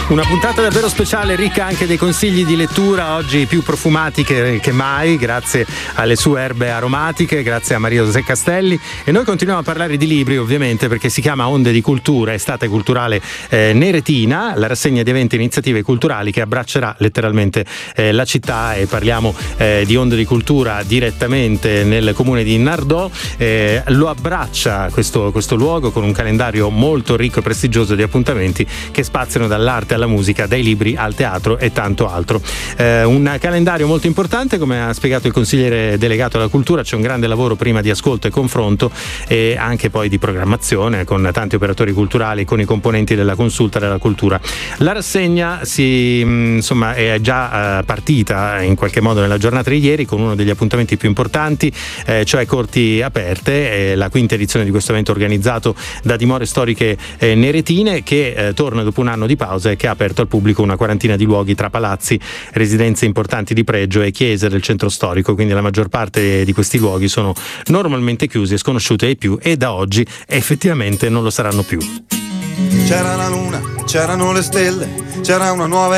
Una puntata davvero speciale, ricca anche dei consigli di lettura, oggi più profumati che mai, grazie alle sue erbe aromatiche, grazie a Maria José Castelli. E noi continuiamo a parlare di libri, ovviamente, perché si chiama Onde di Cultura, estate culturale neretina, la rassegna di eventi e iniziative culturali che abbraccerà letteralmente la città, e parliamo di Onde di Cultura direttamente nel comune di Nardò. Lo abbraccia questo luogo con un calendario molto ricco e prestigioso di appuntamenti che spaziano dall'arte alla musica, dai libri al teatro e tanto altro. Un calendario molto importante, come ha spiegato il consigliere delegato alla cultura. C'è un grande lavoro prima di ascolto e confronto, e anche poi di programmazione con tanti operatori culturali, con i componenti della consulta della cultura. La rassegna è già partita in qualche modo nella giornata di ieri con uno degli appuntamenti più importanti, cioè Corti Aperte, la quinta edizione di questo evento organizzato da Dimore Storiche Neretine, che torna dopo un anno di pausa e che ha aperto al pubblico una quarantina di luoghi tra palazzi, residenze importanti di pregio e chiese del centro storico. Quindi la maggior parte di questi luoghi sono normalmente chiusi e sconosciuti ai più, e da oggi effettivamente non lo saranno più. C'era la luna, c'erano le stelle, c'era una nuova